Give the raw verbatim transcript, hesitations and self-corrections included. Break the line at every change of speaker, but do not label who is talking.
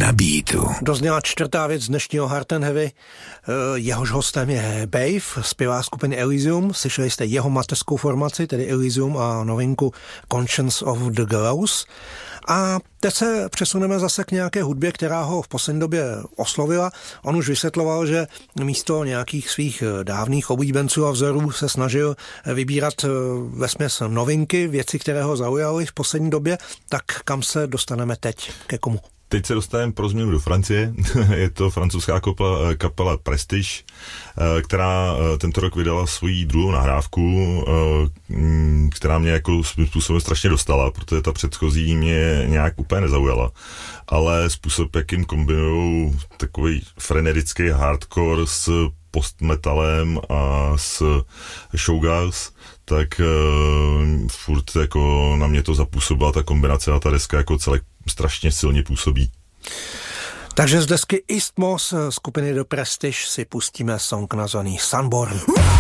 na beatu.
Dozněla čtvrtá věc dnešního Hard and Heavy. Jehož hostem je Bave, zpěvák skupiny Elysium. Slyšeli jste jeho mateřskou formaci, tedy Elysium, a novinku Conscience of the Girls. A teď se přesuneme zase k nějaké hudbě, která ho v poslední době oslovila. On už vysvětloval, že místo nějakých svých dávných oblíbenců a vzorů se snažil vybírat vesměs novinky, věci, které ho zaujaly v poslední době. Tak kam se dostaneme teď? Ke komu?
Teď se dostaneme pro změnu do Francie. Je to francouzská kapela, kapela Prestige, která tento rok vydala svoji druhou nahrávku, která mě jako způsobem strašně dostala, protože ta předchozí mě nějak úplně nezaujala. Ale způsob, jakým kombinují takový frenetický hardcore s postmetalem a s showgirls, tak uh, furt jako na mě to zapůsobila ta kombinace a ta deska jako celek strašně silně působí.
Takže z desky Isthmus skupiny The Prestige si pustíme song nazvaný Sunborn.